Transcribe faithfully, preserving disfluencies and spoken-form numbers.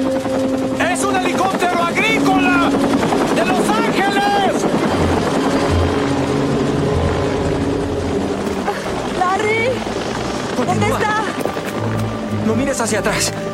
¡Es un helicóptero agrícola! ¡De Los Ángeles! ¡Larry! ¿Dónde Continúa. está? No mires hacia atrás.